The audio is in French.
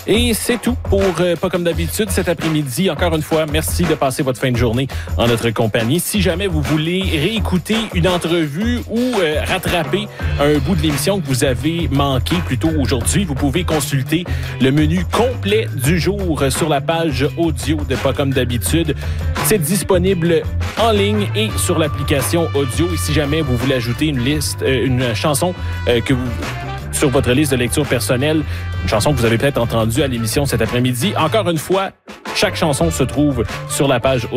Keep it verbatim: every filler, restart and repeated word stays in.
Et c'est tout pour euh, Pas comme d'habitude cet après-midi. Encore une fois, merci de passer votre fin de journée en notre compagnie. Si jamais vous voulez réécouter une entrevue ou euh, rattraper un bout de l'émission que vous avez manqué plus tôt aujourd'hui, vous pouvez consulter le menu complet du jour sur la page audio de Pas comme d'habitude. C'est disponible en ligne et sur l'application audio. Et si jamais vous voulez ajouter une liste, euh, une chanson euh, que vous sur votre liste de lecture personnelle, une chanson que vous avez peut-être entendue à l'émission cet après-midi. Encore une fois, chaque chanson se trouve sur la page audio.